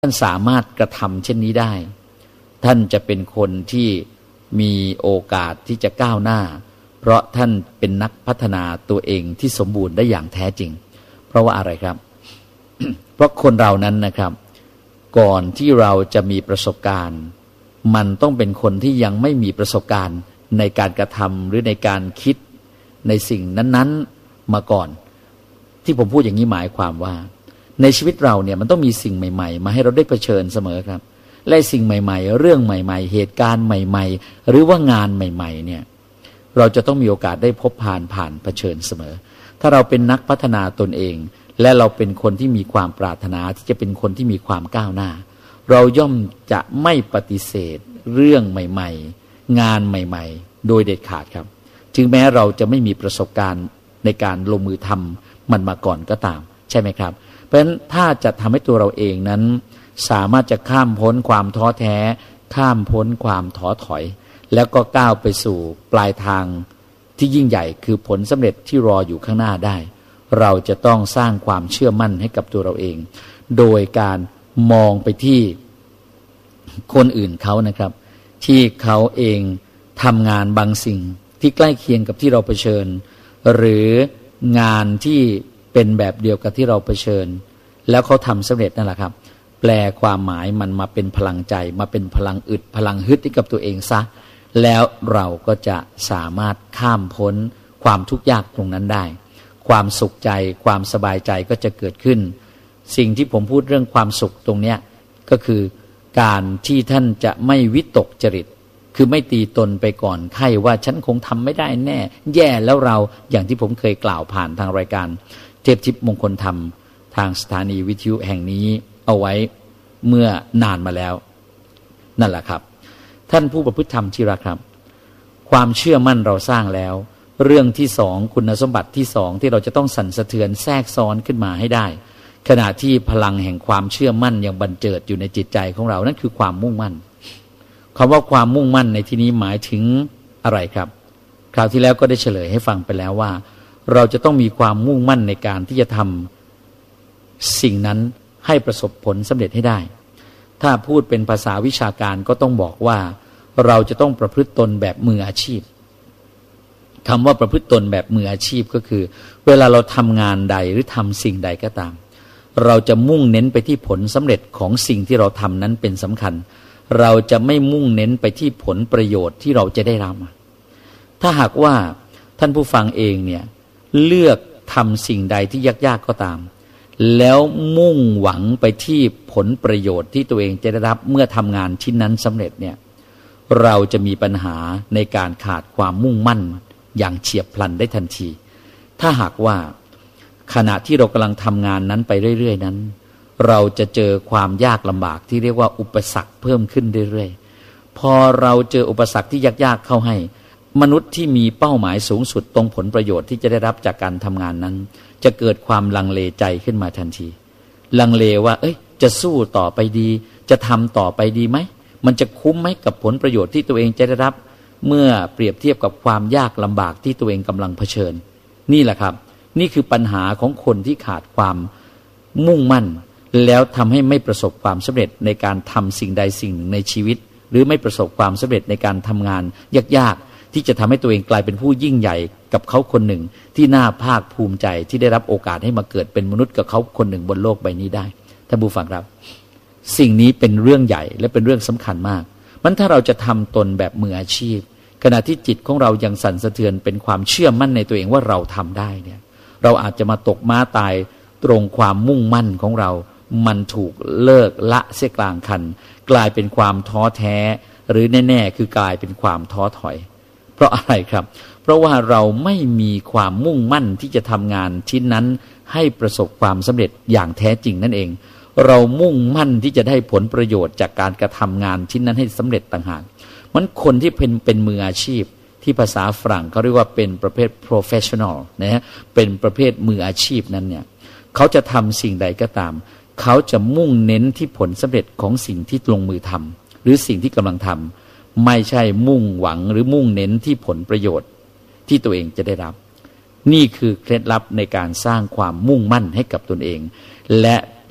ท่านสามารถกระทำเช่นนี้ได้ท่านจะเป็นคนที่มีโอกาสที่จะก้าวหน้าเพราะท่านเป็นนักพัฒนาตัวเองที่สมบูรณ์ได้อย่างแท้จริงเพราะว่าอะไรครับ เพราะคนเรานั้นนะครับก่อนที่เราจะมีประสบการณ์มันต้องเป็นคนที่ยังไม่มีประสบการณ์ในการกระทำหรือในการคิดในสิ่งนั้นๆมาก่อนที่ผมพูดอย่างนี้หมายความว่าในชีวิตเราเนี่ยมันต้องมีสิ่งใหม่ๆมาให้เราได้เผชิญเสมอครับและสิ่งใหม่ๆเรื่องใหม่ๆเหตุการณ์ใหม่ๆหรือว่างานใหม่ๆเนี่ยเราจะต้องมีโอกาสได้พบผ่านเผชิญเสมอถ้าเราเป็นนักพัฒนาตนเองและเราเป็นคนที่มีความปรารถนาที่จะเป็นคนที่มีความก้าวหน้าเราย่อมจะไม่ปฏิเสธเรื่องใหม่ๆงานใหม่ๆโดยเด็ดขาดครับถึงแม้เราจะไม่มีประสบการณ์ในการลงมือทำมันมาก่อนก็ตามใช่ไหมครับเพราะฉะนั้นถ้าจะทำให้ตัวเราเองนั้นสามารถจะข้ามพ้นความท้อแท้ข้ามพ้นความท้อถอยแล้วก็ก้าวไปสู่ปลายทางที่ยิ่งใหญ่คือผลสำเร็จที่รออยู่ข้างหน้าได้เราจะต้องสร้างความเชื่อมั่นให้กับตัวเราเองโดยการมองไปที่คนอื่นเขานะครับที่เขาเองทำงานบางสิ่งที่ใกล้เคียงกับที่เราเผชิญหรืองานที่เป็นแบบเดียวกับที่เราเผชิญแล้วเขาทำสำเร็จนั่นแหละครับแปลความหมายมันมาเป็นพลังใจมาเป็นพลังอึดพลังฮึดให้กับตัวเองซะแล้วเราก็จะสามารถข้ามพ้นความทุกข์ยากตรงนั้นได้ความสุขใจความสบายใจก็จะเกิดขึ้นสิ่งที่ผมพูดเรื่องความสุขตรงเนี้ยก็คือการที่ท่านจะไม่วิตกจริตคือไม่ตีตนไปก่อนไข้ว่าฉันคงทำไม่ได้แน่แย่แล้วเราอย่างที่ผมเคยกล่าวผ่านทางรายการเทพทิพย์มงคลธรรมทางสถานีวิทยุแห่งนี้เอาไว้เมื่อนานมาแล้วนั่นแหละครับท่านผู้ประพฤติธรรมที่รักครับความเชื่อมั่นเราสร้างแล้วเรื่องที่สองคุณสมบัติที่สองที่เราจะต้องสั่นสะเทือนแทรกซ้อนขึ้นมาให้ได้ขณะที่พลังแห่งความเชื่อมั่นยังบันเจิดอยู่ในจิตใจของเรานั่นคือความมุ่งมั่นคำว่าความมุ่งมั่นในที่นี้หมายถึงอะไรครับคราวที่แล้วก็ได้เฉลยให้ฟังไปแล้วว่าเราจะต้องมีความมุ่งมั่นในการที่จะทำสิ่งนั้นให้ประสบผลสำเร็จให้ได้ถ้าพูดเป็นภาษาวิชาการก็ต้องบอกว่าเราจะต้องประพฤติตนแบบมืออาชีพคำว่าประพฤติตนแบบมืออาชีพก็คือเวลาเราทำงานใดหรือทำสิ่งใดก็ตามเราจะมุ่งเน้นไปที่ผลสำเร็จของสิ่งที่เราทำนั้นเป็นสำคัญเราจะไม่มุ่งเน้นไปที่ผลประโยชน์ที่เราจะได้รับถ้าหากว่าท่านผู้ฟังเองเนี่ยเลือกทำสิ่งใดที่ยากๆก็ตามแล้วมุ่งหวังไปที่ผลประโยชน์ที่ตัวเองจะได้รับเมื่อทำงานชิ้นนั้นสำเร็จเนี่ยเราจะมีปัญหาในการขาดความมุ่งมั่นอย่างเฉียบพลันได้ทันทีถ้าหากว่าขณะที่เรากำลังทำงานนั้นไปเรื่อยๆนั้นเราจะเจอความยากลำบากที่เรียกว่าอุปสรรคเพิ่มขึ้นเรื่อยๆพอเราเจออุปสรรคที่ยากๆเข้าให้มนุษย์ที่มีเป้าหมายสูงสุดตรงผลประโยชน์ที่จะได้รับจากการทำงานนั้นจะเกิดความลังเลใจขึ้นมาทันทีลังเลว่าจะสู้ต่อไปดีจะทำต่อไปดีไหมมันจะคุ้มไหมกับผลประโยชน์ที่ตัวเองจะได้รับเมื่อเปรียบเทียบกับความยากลำบากที่ตัวเองกำลังเผชิญนี่แหละครับนี่คือปัญหาของคนที่ขาดความมุ่งมั่นแล้วทำให้ไม่ประสบความสำเร็จในการทำสิ่งใดสิ่งหนึ่งในชีวิตหรือไม่ประสบความสำเร็จในการทำงานยากๆที่จะทำให้ตัวเองกลายเป็นผู้ยิ่งใหญ่กับเขาคนหนึ่งที่น่าภาคภูมิใจที่ได้รับโอกาสให้มาเกิดเป็นมนุษย์กับเขาคนหนึ่งบนโลกใบนี้ได้ท่านผู้ฟังครับสิ่งนี้เป็นเรื่องใหญ่และเป็นเรื่องสำคัญมากมันถ้าเราจะทำตนแบบมืออาชีพขณะที่จิตของเรายังสั่นสะเทือนเป็นความเชื่อมั่นในตัวเองว่าเราทำได้เนี่ยเราอาจจะมาตกม้าตายตรงความมุ่งมั่นของเรามันถูกเลิกละเสียกลางคันกลายเป็นความท้อแท้หรือแน่ๆคือกลายเป็นความท้อถอยเพราะอะไรครับเพราะว่าเราไม่มีความมุ่งมั่นที่จะทำงานชิ้นนั้นให้ประสบความสำเร็จอย่างแท้จริงนั่นเองเรามุ่งมั่นที่จะได้ผลประโยชน์จากการกระทำงานชิ้นนั้นให้สำเร็จต่างหากมันคนที่เป็นมืออาชีพที่ภาษาฝรั่งเขาเรียกว่าเป็นประเภท professional นะฮะเป็นประเภทมืออาชีพนั้นเนี่ยเขาจะทำสิ่งใดก็ตามเขาจะมุ่งเน้นที่ผลสำเร็จของสิ่งที่ลงมือทำหรือสิ่งที่กำลังทำไม่ใช่มุ่งหวังหรือมุ่งเน้นที่ผลประโยชน์ที่ตัวเองจะได้รับนี่คือเคล็ดลับในการสร้างความมุ่งมั่นให้กับตนเองและ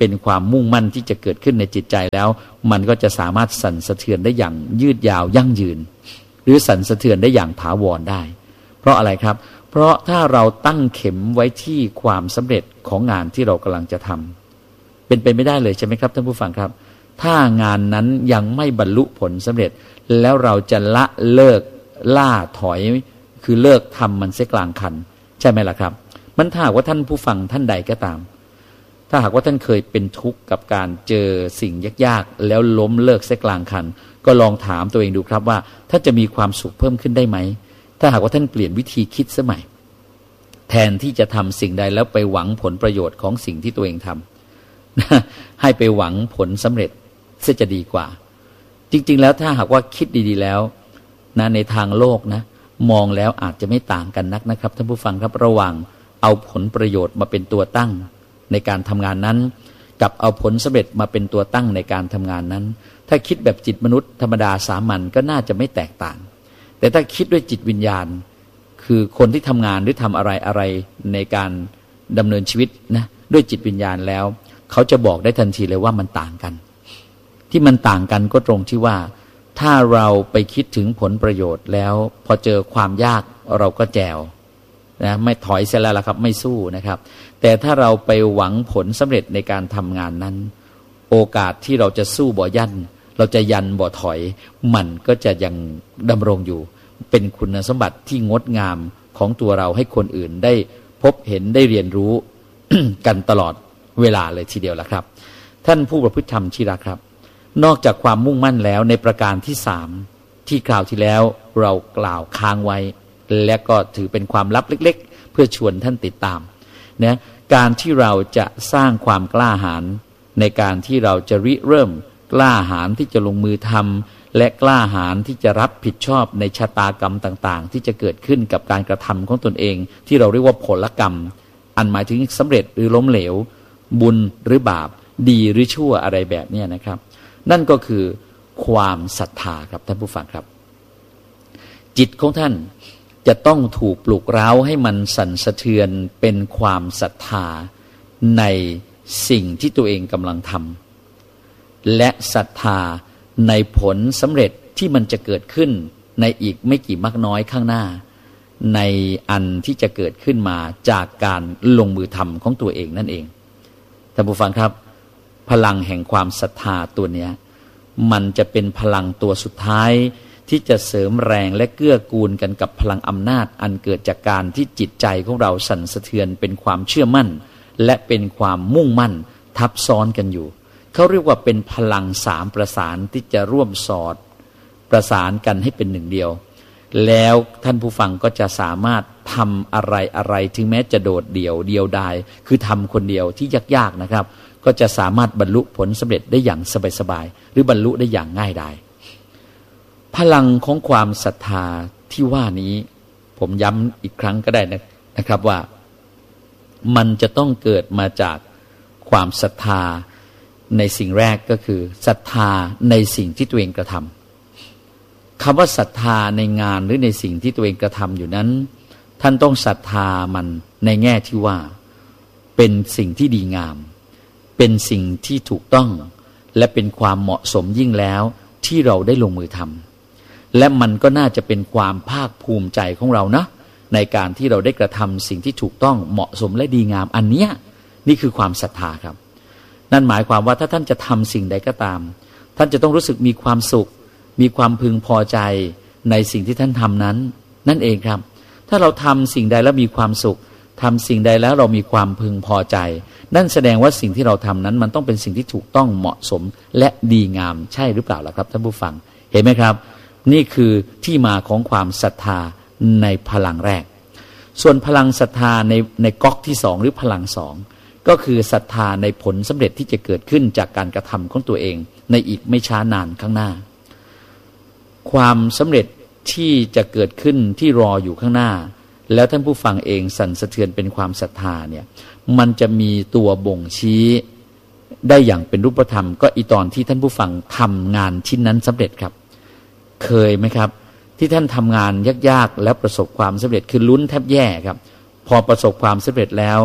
เป็นความมุ่งมั่นที่จะเกิดขึ้นในจิตใจแล้วมันก็จะสามารถสั่นสะเทือนได้อย่างยืดยาวยั่งยืนหรือสั่นสะเทือนได้อย่างถาวรได้เพราะอะไรครับเพราะถ้าเราตั้งเข็มไว้ที่ความสำเร็จของงานที่เรากำลังจะทำเป็นไปไม่ได้เลยใช่ไหมครับท่านผู้ฟังครับถ้างานนั้นยังไม่บรรลุผลสำเร็จแล้วเราจะละเลิกล่าถอยคือเลิกทำมันเสียกลางคันใช่ไหมล่ะครับมันถ้าหากว่าท่านผู้ฟังท่านใดก็ตามถ้าหากว่าท่านเคยเป็นทุกข์กับการเจอสิ่งยากๆแล้วล้มเลิกเสียกลางคันก็ลองถามตัวเองดูครับว่าท่านจะมีความสุขเพิ่มขึ้นได้ไหมถ้าหากว่าท่านเปลี่ยนวิธีคิดสมัยแทนที่จะทำสิ่งใดแล้วไปหวังผลประโยชน์ของสิ่งที่ตัวเองทำให้ไปหวังผลสำเร็จเสียจะดีกว่าจริงๆแล้วถ้าหากว่าคิดดีๆแล้วนะในทางโลกนะมองแล้วอาจจะไม่ต่างกันนักนะครับท่านผู้ฟังครับระหว่างเอาผลประโยชน์มาเป็นตัวตั้งในการทำงานนั้นกับเอาผลสำเร็จมาเป็นตัวตั้งในการทำงานนั้นถ้าคิดแบบจิตมนุษย์ธรรมดาสามัญก็น่าจะไม่แตกต่างแต่ถ้าคิดด้วยจิตวิญญาณคือคนที่ทำงานหรือทำอะไรในการดำเนินชีวิตนะด้วยจิตวิญญาณแล้วเขาจะบอกได้ทันทีเลยว่ามันต่างกันที่มันต่างกันก็ตรงที่ว่าถ้าเราไปคิดถึงผลประโยชน์แล้วพอเจอความยากเราก็แจวนะไม่ถอยเสียแล้วล่ะครับไม่สู้นะครับแต่ถ้าเราไปหวังผลสำเร็จในการทำงานนั้นโอกาสที่เราจะสู้บ่ยั่นเราจะยันบ่ถอยมันก็จะยังดำรงอยู่เป็นคุณสมบัติที่งดงามของตัวเราให้คนอื่นได้พบเห็นได้เรียนรู้ กันตลอดเวลาเลยทีเดียวล่ะครับท่านผู้ประพฤติธรรมที่รักครับนอกจากความมุ่งมั่นแล้วในประการที่3ที่คราวที่แล้วเรากล่าวค้างไว้และก็ถือเป็นความลับเล็กๆเพื่อชวนท่านติดตามนะการที่เราจะสร้างความกล้าหาญในการที่เราจะริเริ่มกล้าหาญที่จะลงมือทำและกล้าหาญที่จะรับผิดชอบในชะตากรรมต่างๆที่จะเกิดขึ้นกับการกระทำของตนเองที่เราเรียกว่าผลกรรมอันหมายถึงสำเร็จหรือล้มเหลวบุญหรือบาปดีหรือชั่วอะไรแบบนี้นะครับนั่นก็คือความศรัทธาครับท่านผู้ฟังครับจิตของท่านจะต้องถูกปลุกเร้าให้มันสั่นสะเทือนเป็นความศรัทธาในสิ่งที่ตัวเองกำลังทำและศรัทธาในผลสำเร็จที่มันจะเกิดขึ้นในอีกไม่กี่มากน้อยข้างหน้าในอันที่จะเกิดขึ้นมาจากการลงมือทำของตัวเองนั่นเองท่านผู้ฟังครับพลังแห่งความศรัทธาตัวเนี้ยมันจะเป็นพลังตัวสุดท้ายที่จะเสริมแรงและเกื้อกูลกันกับพลังอำนาจอันเกิดจากการที่จิตใจของเราสั่นสะเทือนเป็นความเชื่อมั่นและเป็นความมุ่งมั่นทับซ้อนกันอยู่เขาเรียกว่าเป็นพลัง3ประสานที่จะร่วมสอดประสานกันให้เป็นหนึ่งเดียวแล้วท่านผู้ฟังก็จะสามารถทำอะไรถึงแม้จะโดดเดี่ยวดายคือทำคนเดียวที่ยากๆนะครับก็จะสามารถบรรลุผลสำเร็จได้อย่างสบายๆหรือบรรลุได้อย่างง่ายดายพลังของความศรัทธาที่ว่านี้ผมย้ำอีกครั้งก็ได้นะครับว่ามันจะต้องเกิดมาจากความศรัทธาในสิ่งแรกก็คือศรัทธาในสิ่งที่ตัวเองกระทำคำว่าศรัทธาในงานหรือในสิ่งที่ตัวเองกระทำอยู่นั้นท่านต้องศรัทธามันในแง่ที่ว่าเป็นสิ่งที่ดีงามเป็นสิ่งที่ถูกต้องและเป็นความเหมาะสมยิ่งแล้วที่เราได้ลงมือทำและมันก็น่าจะเป็นความภาคภูมิใจของเรานะในการที่เราได้กระทำสิ่งที่ถูกต้องเหมาะสมและดีงามอันเนี้ยนี่คือความศรัทธาครับนั่นหมายความว่าถ้าท่านจะทำสิ่งใดก็ตามท่านจะต้องรู้สึกมีความสุขมีความพึงพอใจในสิ่งที่ท่านทำนั้นนั่นเองครับถ้าเราทำสิ่งใดแล้วมีความสุขทำสิ่งใดแล้วเรามีความพึงพอใจนั่นแสดงว่าสิ่งที่เราทำนั้นมันต้องเป็นสิ่งที่ถูกต้องเหมาะสมและดีงามใช่หรือเปล่าล่ะครับท่านผู้ฟังเห็นไหมครับนี่คือที่มาของความศรัทธาในพลังแรกส่วนพลังศรัทธาในก๊อกที่2หรือพลัง2ก็คือศรัทธาในผลสำเร็จที่จะเกิดขึ้นจากการกระทำของตัวเองในอีกไม่ช้านานข้างหน้าความสำเร็จที่จะเกิดขึ้นที่รออยู่ข้างหน้าแล้วท่านผู้ฟังเองสั่นสะเทือนเป็นความศรัทธาเนี่ยมันจะมีตัวบ่งชี้ได้อย่างเป็นรูปธรรมก็อีตอนที่ท่านผู้ฟังทำงานชิ้นนั้นสำเร็จครับเคยไหมครับที่ท่านทำงานยากๆแล้วประสบความสำเร็จคือลุ้นแทบแย่ครับพอประสบความสำเร็จแล้ว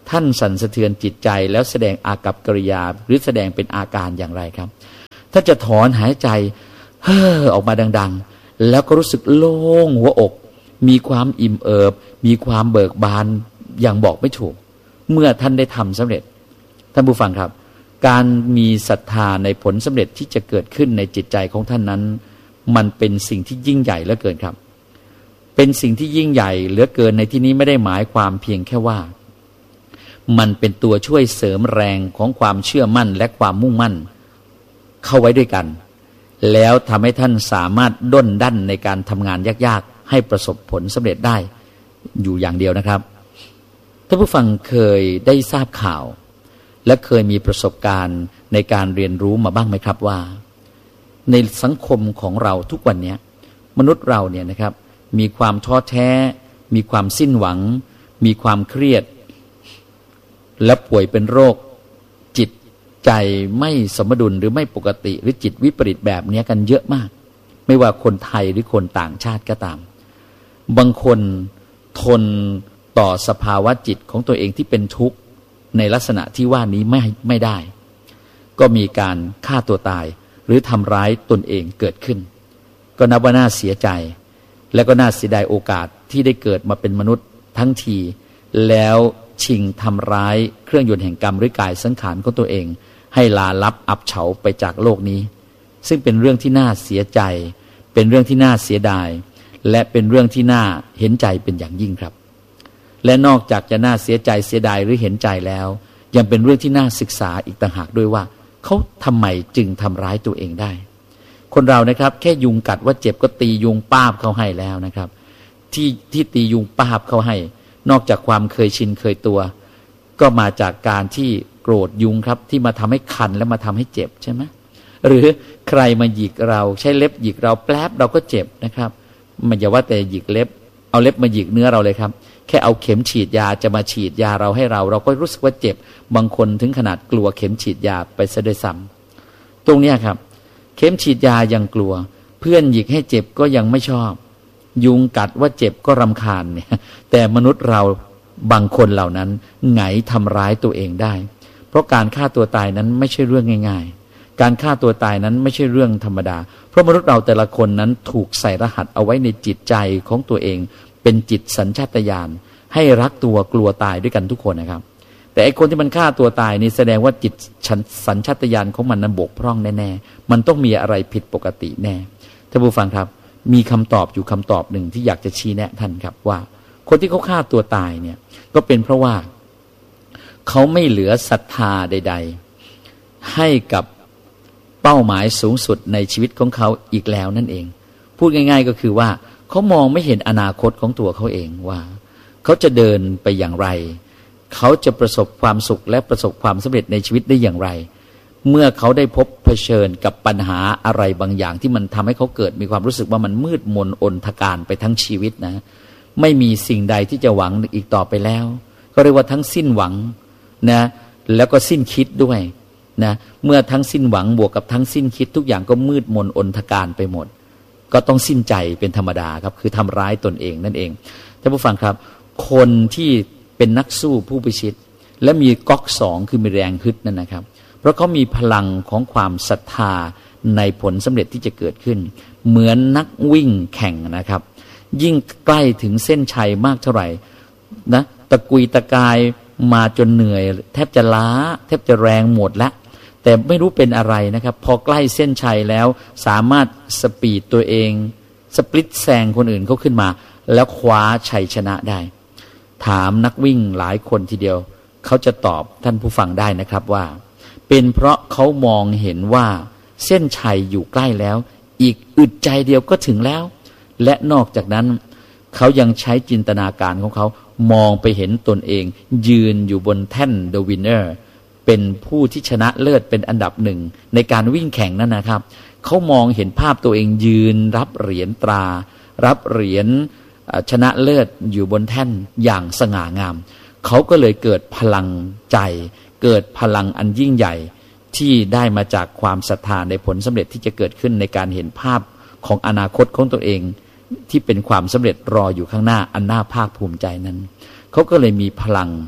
ท่านสั่นสะเทือนจิตใจแล้วแสดงอากัปกิริยาหรือแสดงเป็นอาการอย่างไรครับท่านจะถอนหายใจเฮ้อออกมาดังๆแล้วก็รู้สึกโล่งหัวอกมีความอิ่มเอิบมีความเบิกบานอย่างบอกไม่ถูกเมื่อท่านได้ทำสำเร็จท่านผู้ฟังครับการมีศรัทธาในผลสำเร็จที่จะเกิดขึ้นในจิตใจของท่านนั้นมันเป็นสิ่งที่ยิ่งใหญ่เหลือเกินครับเป็นสิ่งที่ยิ่งใหญ่เหลือเกินในที่นี้ไม่ได้หมายความเพียงแค่ว่ามันเป็นตัวช่วยเสริมแรงของความเชื่อมั่นและความมุ่งมั่นเข้าไว้ด้วยกันแล้วทำให้ท่านสามารถด้นดั้นในการทำงานยากๆให้ประสบผลสำเร็จได้อยู่อย่างเดียวนะครับท่านผู้ฟังเคยได้ทราบข่าวและเคยมีประสบการณ์ในการเรียนรู้มาบ้างไหมครับว่าในสังคมของเราทุกวันนี้มนุษย์เราเนี่ยนะครับมีความท้อแท้มีความสิ้นหวังมีความเครียดและป่วยเป็นโรคจิตใจไม่สมดุลหรือไม่ปกติหรือจิตวิปริตแบบนี้กันเยอะมากไม่ว่าคนไทยหรือคนต่างชาติก็ตามบางคนทนต่อสภาวะจิตของตัวเองที่เป็นทุกข์ในลักษณะที่ว่านี้ไม่ได้ก็มีการฆ่าตัวตายหรือทำร้ายตนเองเกิดขึ้นก็นับว่าน่าเสียใจและก็น่าเสียดายโอกาสที่ได้เกิดมาเป็นมนุษย์ทั้งทีแล้วชิงทำร้ายเครื่องยนต์แห่งกรรมหรือกายสังขารของตัวเองให้ลาลับอับเฉาไปจากโลกนี้ซึ่งเป็นเรื่องที่น่าเสียใจเป็นเรื่องที่น่าเสียดายและเป็นเรื่องที่น่าเห็นใจเป็นอย่างยิ่งครับและนอกจากจะน่าเสียใจเสียดายหรือเห็นใจแล้วยังเป็นเรื่องที่น่าศึกษาอีกต่างหากด้วยว่าเขาทำไมจึงทำร้ายตัวเองได้คนเรานะครับแค่ยุงกัดว่าเจ็บก็ตียุงป้าบเขาให้แล้วนะครับที่ตียุงป้าบเขาให้นอกจากความเคยชินเคยตัวก็มาจากการที่โกรธยุงครับที่มาทำให้คันและมาทำให้เจ็บใช่ไหมหรือใครมาหยิกเราใช้เล็บหยิกเราแป๊บเราก็เจ็บนะครับมันอย่าว่าแต่หยิกเล็บเอาเล็บมาหยิกเนื้อเราเลยครับแค่เอาเข็มฉีดยาจะมาฉีดยาเราให้เราก็รู้สึกว่าเจ็บบางคนถึงขนาดกลัวเข็มฉีดยาไปซะด้วยซ้ำตรงนี้ครับเข็มฉีดยายังกลัวเพื่อนหยิกให้เจ็บก็ยังไม่ชอบยุงกัดว่าเจ็บก็รำคาญเนี่ยแต่มนุษย์เราบางคนเหล่านั้นไงทำร้ายตัวเองได้เพราะการฆ่าตัวตายนั้นไม่ใช่เรื่องง่ายๆการฆ่าตัวตายนั้นไม่ใช่เรื่องธรรมดาเพราะมนุษย์เราแต่ละคนนั้นถูกใส่รหัสเอาไว้ในจิตใจของตัวเองเป็นจิตสัญชาตญาณให้รักตัวกลัวตายด้วยกันทุกคนนะครับแต่ไอ้คนที่มันฆ่าตัวตายนี่แสดงว่าจิตสัญชาตญาณของมันนั้นบกพร่องแน่ๆมันต้องมีอะไรผิดปกติแน่ท่านผู้ฟังครับมีคำตอบอยู่คำตอบหนึ่งที่อยากจะชี้แนะท่านครับว่าคนที่เขาฆ่าตัวตายเนี่ยก็เป็นเพราะว่าเขาไม่เหลือศรัทธาใดๆให้กับเป้าหมายสูงสุดในชีวิตของเขาอีกแล้วนั่นเองพูดง่ายๆก็คือว่าเขามองไม่เห็นอนาคตของตัวเขาเองว่าเขาจะเดินไปอย่างไรเขาจะประสบความสุขและประสบความสำเร็จในชีวิตได้อย่างไรเมื่อเขาได้พบเผชิญกับปัญหาอะไรบางอย่างที่มันทำให้เขาเกิดมีความรู้สึกว่ามันมืดมนอนทการไปทั้งชีวิตนะไม่มีสิ่งใดที่จะหวังอีกต่อไปแล้วก็เรียกว่าทั้งสิ้นหวังนะแล้วก็สิ้นคิดด้วยนะเมื่อทั้งสิ้นหวังบวกกับทั้งสิ้นคิดทุกอย่างก็มืดมนอนทการไปหมดก็ต้องสิ้นใจเป็นธรรมดาครับคือทำร้ายตนเองนั่นเองท่านผู้ฟังครับคนที่เป็นนักสู้ผู้พิชิตและมีก๊อกสองคือมีแรงฮึดนั่นนะครับเพราะเขามีพลังของความศรัทธาในผลสำเร็จที่จะเกิดขึ้นเหมือนนักวิ่งแข่งนะครับยิ่งใกล้ถึงเส้นชัยมากเท่าไหร่นะตะกุยตะกายมาจนเหนื่อยแทบจะล้าแทบจะแรงหมดแล้วแต่ไม่รู้เป็นอะไรนะครับพอใกล้เส้นชัยแล้วสามารถสปีดตัวเองสปริตแซงคนอื่นเขาขึ้นมาแล้วคว้าชัยชนะได้ถามนักวิ่งหลายคนทีเดียวเขาจะตอบท่านผู้ฟังได้นะครับว่าเป็นเพราะเขามองเห็นว่าเส้นชัยอยู่ใกล้แล้วอีกอึดใจเดียวก็ถึงแล้วและนอกจากนั้นเขายังใช้จินตนาการของเขามองไปเห็นตนเองยืนอยู่บนแท่น The Winner เป็นผู้ที่ชนะเลิศเป็นอันดับหนึ่งในการวิ่งแข่งนั่นนะครับเขามองเห็นภาพตัวเองยืนรับเหรียญตรารับเหรียญชนะเลิศอยู่บนแท่นอย่างสง่างามเขาก็เลยเกิดพลังใจเกิดพลังอันยิ่งใหญ่ที่ได้มาจากความศรัทธาในผลสำเร็จที่จะเกิดขึ้นในการเห็นภาพของอนาคตของตัวเองที่เป็นความสำเร็จรออยู่ข้างหน้าอันน่าภาคภูมิใจนั้นเขาก็เลยมีพลัง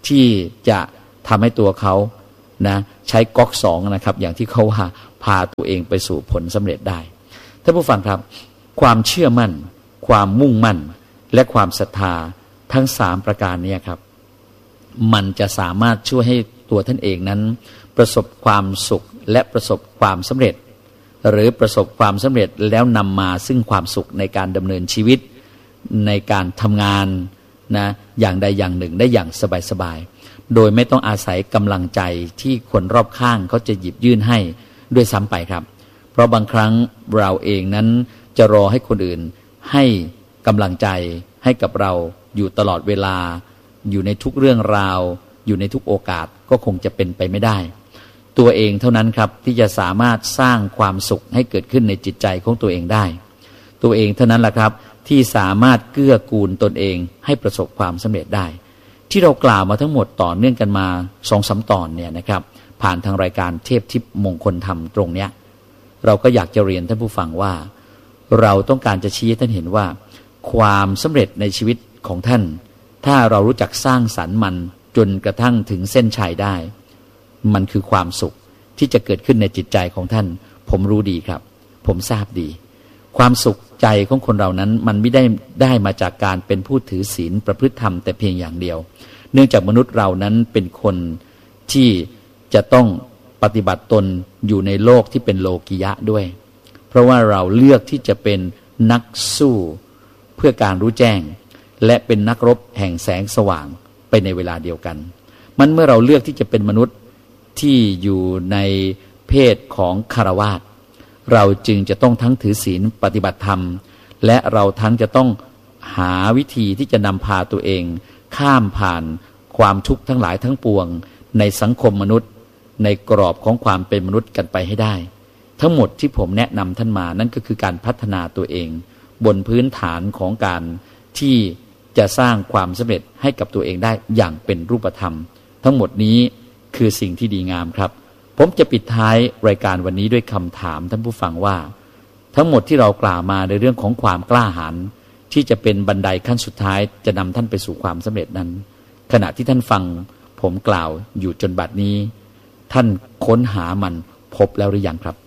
ที่จะทำให้ตัวเขานะใช้ก๊อกสองนะครับอย่างที่เขาว่าพาตัวเองไปสู่ผลสำเร็จได้ท่านผู้ฟังครับความเชื่อมั่นความมุ่งมั่นและความศรัทธาทั้ง3ประการนี้ครับมันจะสามารถช่วยให้ตัวท่านเองนั้นประสบความสุขและประสบความสำเร็จหรือประสบความสำเร็จแล้วนำมาซึ่งความสุขในการดำเนินชีวิตในการทำงานนะอย่างใดอย่างหนึ่งได้อย่างสบายๆโดยไม่ต้องอาศัยกำลังใจที่คนรอบข้างเขาจะหยิบยื่นให้ด้วยซ้ำไปครับเพราะบางครั้งเราเองนั้นจะรอให้คนอื่นให้กำลังใจให้กับเราอยู่ตลอดเวลาอยู่ในทุกเรื่องราวอยู่ในทุกโอกาสก็คงจะเป็นไปไม่ได้ตัวเองเท่านั้นครับที่จะสามารถสร้างความสุขให้เกิดขึ้นในจิตใจของตัวเองได้ตัวเองเท่านั้นแหละครับที่สามารถเกื้อกูลตนเองให้ประสบความสำเร็จได้ที่เรากล่าวมาทั้งหมดต่อเนื่องกันมา 2-3 ตอนเนี่ยนะครับผ่านทางรายการเทพทิพย์มงคลธรรมตรงเนี้ยเราก็อยากจะเรียนท่านผู้ฟังว่าเราต้องการจะชี้ให้ท่านเห็นว่าความสำเร็จในชีวิตของท่านถ้าเรารู้จักสร้างสรรค์มันจนกระทั่งถึงเส้นชัยได้มันคือความสุขที่จะเกิดขึ้นในจิตใจของท่านผมรู้ดีครับผมทราบดีความสุขใจของคนเรานั้นมันไม่ได้มาจากการเป็นผู้ถือศีลประพฤติธรรมแต่เพียงอย่างเดียวเนื่องจากมนุษย์เรานั้นเป็นคนที่จะต้องปฏิบัติตนอยู่ในโลกที่เป็นโลกิยะด้วยเพราะว่าเราเลือกที่จะเป็นนักสู้เพื่อการรู้แจ้งและเป็นนักรบแห่งแสงสว่างไปในเวลาเดียวกันมันเมื่อเราเลือกที่จะเป็นมนุษย์ที่อยู่ในเพศของคฤหัสถ์เราจึงจะต้องทั้งถือศีลปฏิบัติธรรมและเราทั้งจะต้องหาวิธีที่จะนำพาตัวเองข้ามผ่านความทุกข์ทั้งหลายทั้งปวงในสังคมมนุษย์ในกรอบของความเป็นมนุษย์กันไปให้ได้ทั้งหมดที่ผมแนะนำท่านมานั่นก็คือการพัฒนาตัวเองบนพื้นฐานของการที่จะสร้างความสำเร็จให้กับตัวเองได้อย่างเป็นรูปธรรมทั้งหมดนี้คือสิ่งที่ดีงามครับผมจะปิดท้ายรายการวันนี้ด้วยคำถามท่านผู้ฟังว่าทั้งหมดที่เรากล่าวมาในเรื่องของความกล้าหาญที่จะเป็นบันไดขั้นสุดท้ายจะนำท่านไปสู่ความสำเร็จนั้นขณะที่ท่านฟังผมกล่าวอยู่จนบัดนี้ท่านค้นหามันพบแล้วหรือยังครับ